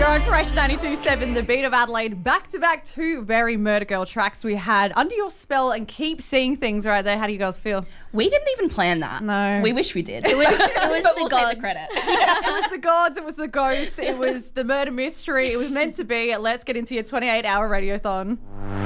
You're on Fresh 92.7, the beat of Adelaide. Back-to-back two very Murder Girl tracks we had. Under Your Spell and Keep Seeing Things right there. How do you guys feel? We didn't even plan that. No. We wish we did. It was but the we'll gods. take the credit. It was the gods, it was the ghosts, it was the murder mystery. It was meant to be. Let's get into your 28-hour radiothon.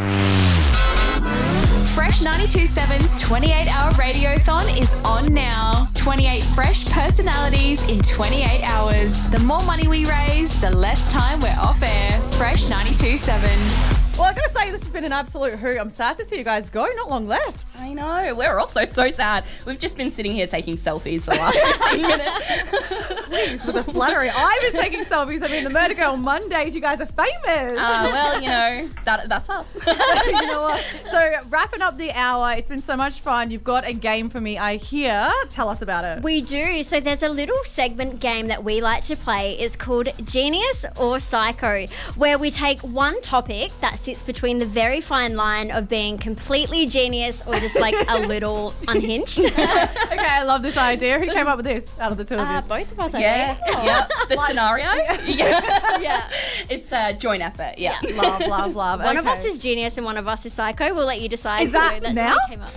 Fresh 92.7's 28-hour radiothon is on now. 28 fresh personalities in 28 hours. The more money we raise, the less time we're off air. Fresh 92.7. Well, I've got to say, this has been an absolute hoot. I'm sad to see you guys go. Not long left. I know. We're also so sad. We've just been sitting here taking selfies for the last 15 minutes. Please, with the flattery. I've been taking selfies. I mean, the Murder Girl Mondays, you guys are famous. Well, you know, that's us. You know what? So, wrapping up the hour, it's been so much fun. You've got a game for me, I hear. Tell us about it. We do. So there's a little segment game that we like to play. It's called Genius or Psycho, where we take one topic that sits between the very fine line of being completely genius or just like a little unhinged. Okay, I love this idea. Who came up with this out of the two of you? Both of us, I Yeah. think. Yeah. The scenario? Yeah. Yeah. It's a joint effort. Yeah. Love, love, love. One of Okay. us is genius and one of us is psycho. We'll let you decide. Is that So that's now? what came up.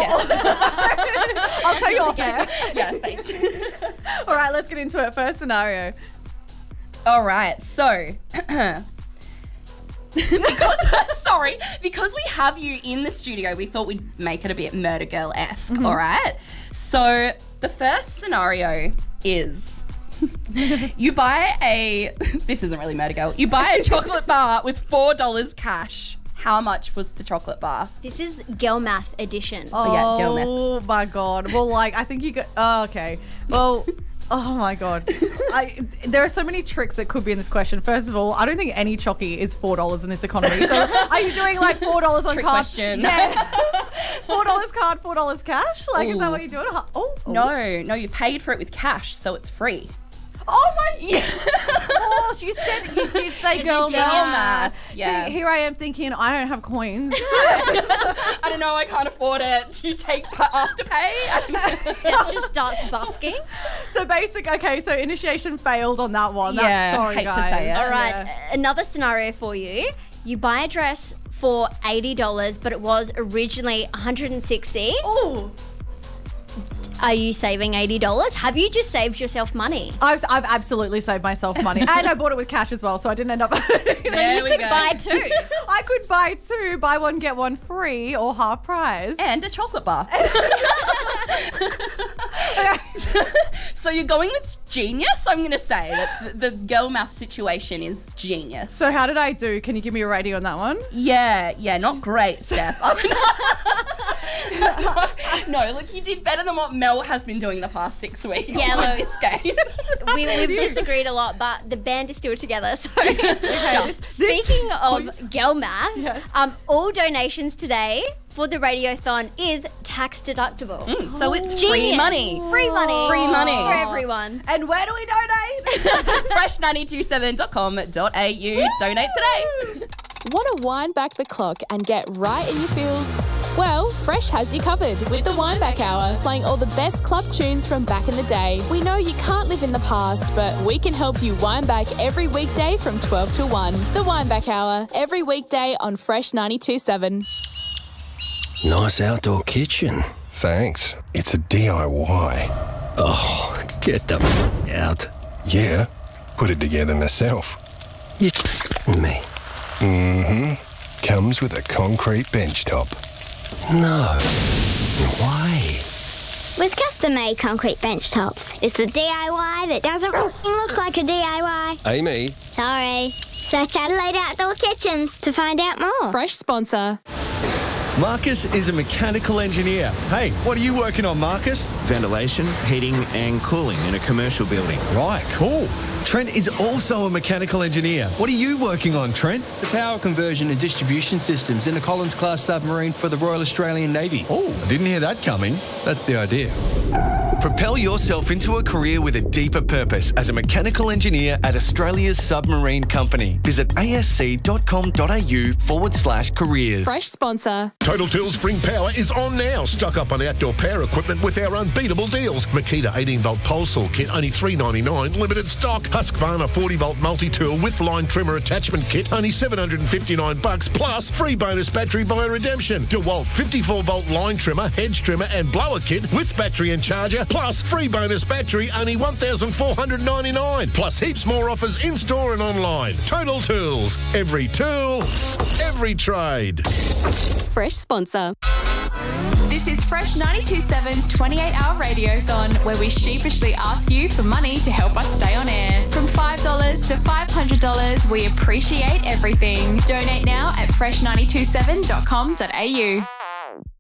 I'll tell you off air. Yeah, thanks. All right, let's get into it. First scenario. All right, so because we have you in the studio, we thought we'd make it a bit Murder Girl-esque, all right? So the first scenario is you buy this isn't really Murder Girl, you buy a chocolate bar with $4 cash. How much was the chocolate bar? This is Girl Math edition. yeah, girl math. Oh my God. Well, like, I think you got. Oh, okay. Well. Oh my God. There are so many tricks that could be in this question. First of all, I don't think any chocky is $4 in this economy. So are you doing like $4 on Trick card? question. Yeah. $4 card, $4 cash? Like, is that Ooh. what you're doing? Oh. No, you paid for it with cash, so it's free. Oh my gosh, you did say girl a math. girl math, yeah. See, here I am thinking, I don't have coins. I don't know, I can't afford it. Do you take Afterpay? Steph just starts busking. So initiation failed on that one. Yeah, Sorry, hate to guys. say it. All right, Yeah. another scenario for you. You buy a dress for $80, but it was originally $160. Ooh. Are you saving $80? Have you just saved yourself money? I've absolutely saved myself money. And I bought it with cash as well, so I didn't end up... So There you we could go. buy two. I could buy two, buy one, get one free, or half price. And a chocolate bar. So you're going with genius? I'm going to say that the girl math situation is genius. So how did I do? Can you give me a rating on that one? Yeah, not great, Steph. No, look, you did better than what Mel has been doing the past 6 weeks Yeah, with look. this game. We've disagreed a lot, but the band is still together. So, Just speaking of girl math, Yes. all donations today for the radiothon is tax deductible. So it's Genius. free money. Free money. Free money. For everyone. And where do we donate? Fresh927.com.au. Donate today. Want to wind back the clock and get right in your feels? Well, Fresh has you covered with the Wind-Back Hour, playing all the best club tunes from back in the day. We know you can't live in the past, but we can help you wind back every weekday from 12 to 1. The Wind-Back Hour, every weekday on Fresh 92.7. Nice outdoor kitchen. Thanks. It's a DIY. Oh, get them out. Yeah, put it together myself. You me. Comes with a concrete bench top. No. Why? With custom-made concrete bench tops, it's the DIY that doesn't look like a DIY. Amy, Sorry. Search Adelaide Outdoor Kitchens to find out more. Fresh sponsor. Marcus is a mechanical engineer. Hey, what are you working on, Marcus? Ventilation, heating and cooling in a commercial building. Right, cool. Trent is also a mechanical engineer. What are you working on, Trent? The power conversion and distribution systems in a Collins-class submarine for the Royal Australian Navy. Oh, I didn't hear that coming. That's the idea. Propel yourself into a career with a deeper purpose as a mechanical engineer at Australia's submarine company. Visit asc.com.au/careers. Fresh sponsor. Total Tools Spring Power is on now. Stock up on outdoor power equipment with our unbeatable deals. Makita 18-volt pole saw kit, only $3.99, limited stock. Husqvarna 40-volt multi-tool with line trimmer attachment kit, only $759, plus free bonus battery via redemption. DeWalt 54-volt line trimmer, hedge trimmer and blower kit with battery and charger, plus free bonus battery, only $1,499, plus heaps more offers in-store and online. Total Tools. Every tool, every trade. Fresh sponsor. This is Fresh 92.7's 28-hour radiothon, where we sheepishly ask you for money to help us stay on air. From $5 to $500, we appreciate everything. Donate now at fresh927.com.au.